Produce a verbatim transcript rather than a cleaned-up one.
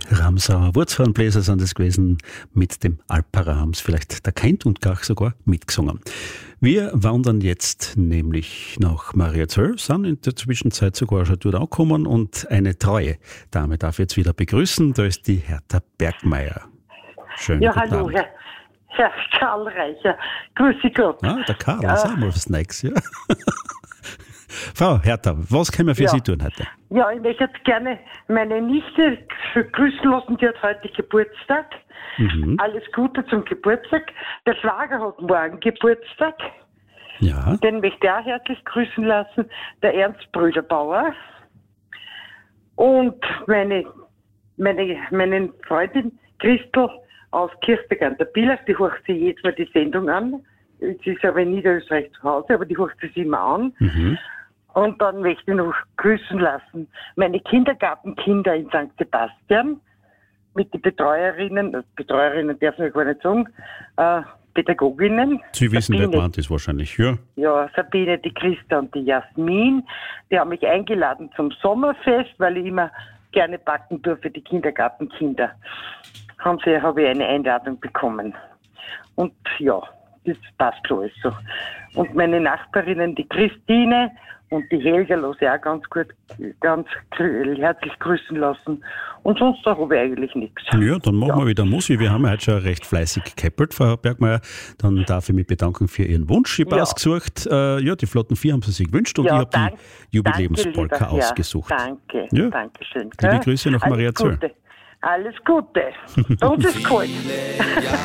Ramsauer Wurzhornbläser sind das gewesen mit dem Alpara, haben es vielleicht der Kent und Gach sogar mitgesungen. Wir wandern jetzt nämlich nach Mariazell, sind in der Zwischenzeit sogar schon dort angekommen und eine treue Dame darf ich jetzt wieder begrüßen, da ist die Hertha Bergmeier. Schön. Ja, hallo, Herr, Herr Karl Reicher. Grüße Gott. Ah, der Karl, das ist auch mal was Neues, ja. Frau Hertha, was können wir für ja. Sie tun heute? Ja, ich möchte jetzt gerne meine Nichte grüßen lassen, die hat heute Geburtstag. Mhm. Alles Gute zum Geburtstag. Der Schwager hat morgen Geburtstag. Ja. Den möchte ich auch herzlich grüßen lassen. Der Ernst Bröderbauer. Und meine, meine, meine Freundin Christel aus Kirchberg an der Billach, die hört sich jetzt mal die Sendung an. Sie ist aber in Niederösterreich zu Hause, aber die hört sich immer an. Mhm. Und dann möchte ich noch grüßen lassen meine Kindergartenkinder in Sankt Sebastian mit den Betreuerinnen, Betreuerinnen darf ich gar nicht sagen, äh, Pädagoginnen. Sie wissen, Sabine, wer gemeint ist wahrscheinlich, ja? Ja, Sabine, die Christa und die Jasmin. Die haben mich eingeladen zum Sommerfest, weil ich immer gerne backen tue für die Kindergartenkinder. Haben sie, habe ich eine Einladung bekommen. Und ja, das passt schon alles so. Und meine Nachbarinnen, die Christine und die Helga, lasse ich auch ganz gut, ganz herzlich grüßen lassen. Und sonst habe ich eigentlich nichts. Ja, dann machen ja. wir wieder Musik. Wir haben ja heute schon recht fleißig gekäppelt, Frau Bergmeier. Dann darf ich mich bedanken für Ihren Wunsch. Ich habe ja. ausgesucht, äh, ja, die Flotten vier haben Sie sich gewünscht und ja, ich habe die Jubiläumspolka ausgesucht. Ja, danke, ja. danke schön. Liebe Grüße nach Mariazell. Alles Gute. Uns ist kalt.